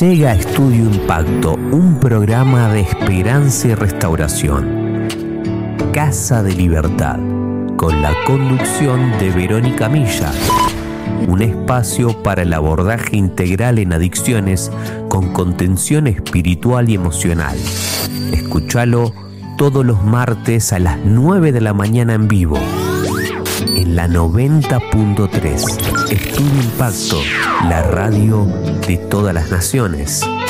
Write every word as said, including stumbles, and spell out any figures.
Llega a Estudio Impacto, un programa de esperanza y restauración. Casa de Libertad, con la conducción de Verónica Milla. Un espacio para el abordaje integral en adicciones con contención espiritual y emocional. Escúchalo todos los martes a las nueve de la mañana en vivo. En la noventa punto tres. Estudio Impacto, la radio de todas las naciones.